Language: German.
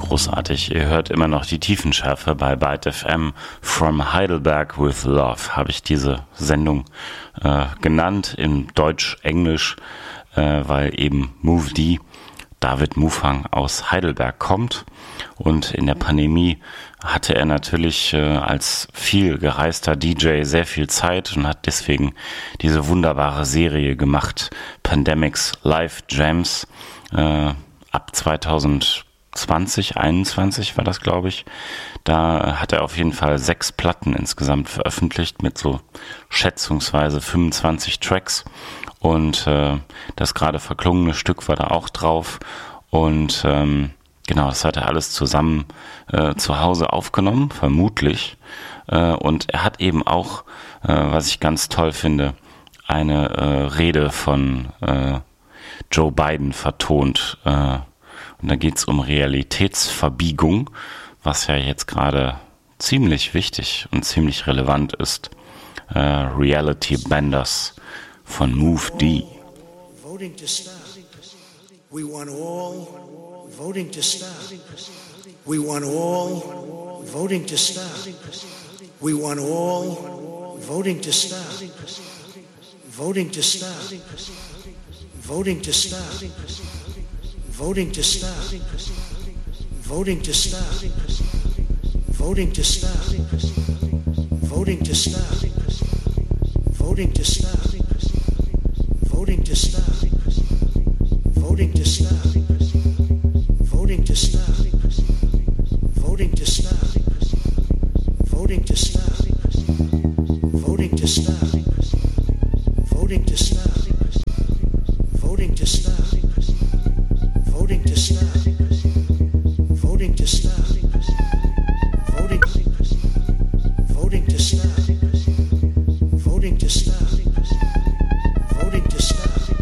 Großartig. Ihr hört immer noch die Tiefenschärfe bei Byte FM. From Heidelberg with Love habe ich diese Sendung genannt, in Deutsch, Englisch, weil eben Move D, David Mufang aus Heidelberg kommt. Und in der Pandemie hatte er natürlich als viel gereister DJ sehr viel Zeit und hat deswegen diese wunderbare Serie gemacht, Pandemics Live Jams, ab 2021 war das, glaube ich. Da hat er auf jeden Fall 6 Platten insgesamt veröffentlicht mit so schätzungsweise 25 Tracks. Und das gerade verklungene Stück war da auch drauf. Und genau, das hat er alles zusammen zu Hause aufgenommen, vermutlich. Und er hat eben auch, was ich ganz toll finde, eine Rede von Joe Biden vertont. Und da geht es um Realitätsverbiegung, was ja jetzt gerade ziemlich wichtig und ziemlich relevant ist. Reality Benders von Move D. Voting to stop. We want all voting to stop. We want all voting to stop. We want all voting to stop. Voting to stop. Voting to stop. Voting to stop. Voting to stop. Voting to stop. Voting to stop. Voting to stop. Voting to stop. Voting to stop. Voting to stop. Voting to stop. Voting to stop. Voting to stop. Voting to stop. Voting to stop. Voting to stop. Voting to stop. Voting to stop. Voting to stop.